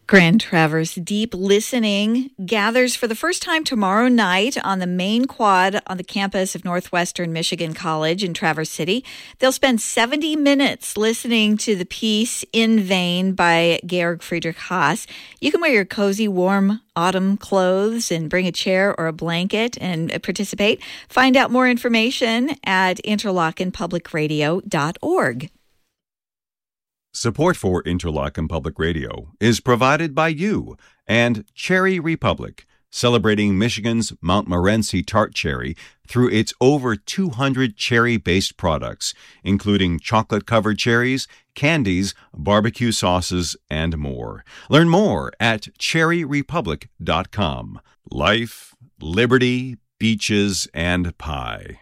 Grand Traverse Deep Listening gathers for the first time tomorrow night on the main quad on the campus of Northwestern Michigan College in Traverse City. They'll spend 70 minutes listening to the piece In Vain by Georg Friedrich Haas. You can wear your cozy, warm autumn clothes and bring a chair or a blanket and participate. Find out more information at interlockenpublicradio.org. Support for Interlochen Public Radio is provided by you and Cherry Republic, celebrating Michigan's Montmorency tart cherry through its over 200 cherry-based products, including chocolate-covered cherries, candies, barbecue sauces, and more. Learn more at cherryrepublic.com. Life, liberty, beaches, and pie.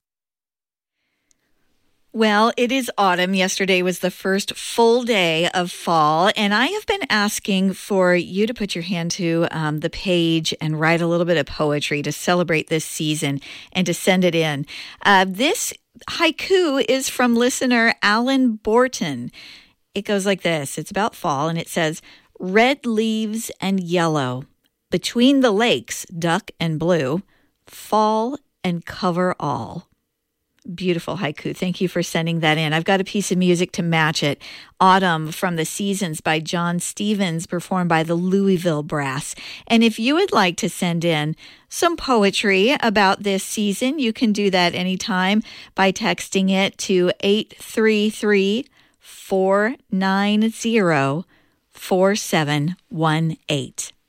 Well, it is autumn. Yesterday was the first full day of fall, and I have been asking for you to put your hand to the page and write a little bit of poetry to celebrate this season and to send it in. This haiku is from listener Alan Borton. It goes like this. It's about fall, and it says, "Red leaves and yellow, between the lakes, duck and blue, fall and cover all." Beautiful haiku. Thank you for sending that in. I've got a piece of music to match it. Autumn from the Seasons by John Stevens, performed by the Louisville Brass. And if you would like to send in some poetry about this season, you can do that anytime by texting it to 833-490-4718.